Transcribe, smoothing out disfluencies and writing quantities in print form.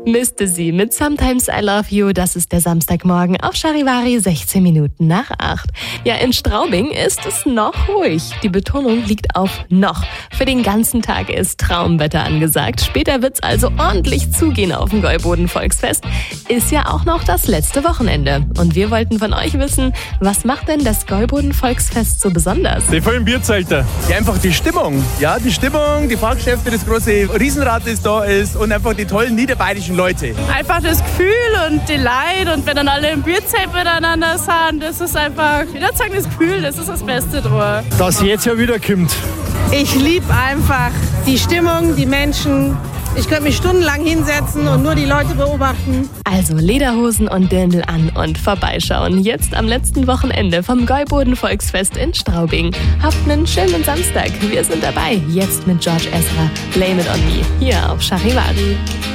Müsste sie mit Sometimes I Love You. Das ist der Samstagmorgen auf Charivari, 16 Minuten nach 8. Ja, in Straubing ist es noch ruhig. Die Betonung liegt auf noch. Für den ganzen Tag ist Traumwetter angesagt. Später wird's also ordentlich zugehen auf dem Gäuboden-Volksfest. Ist ja auch noch das letzte Wochenende. Und wir wollten von euch wissen, was macht denn das Gäuboden-Volksfest so besonders? Die vollen Bierzelter. Ja, einfach die Stimmung. Ja, die Stimmung, die Fahrgeschäfte, das große Riesenrad, das da ist und einfach die tollen niederbayerischen Leute. Einfach das Gefühl und die Leute und wenn dann alle im Bierzelt miteinander sind, das ist einfach, ich würde sagen, das Gefühl, das ist das Beste dran. Dass jetzt ja wieder kommt. Ich liebe einfach die Stimmung, die Menschen. Ich könnte mich stundenlang hinsetzen und nur die Leute beobachten. Also Lederhosen und Dirndl an und vorbeischauen. Jetzt am letzten Wochenende vom Gäuboden-Volksfest in Straubing. Habt einen schönen Samstag. Wir sind dabei. Jetzt mit George Ezra. Blame It On Me. Hier auf Charivari.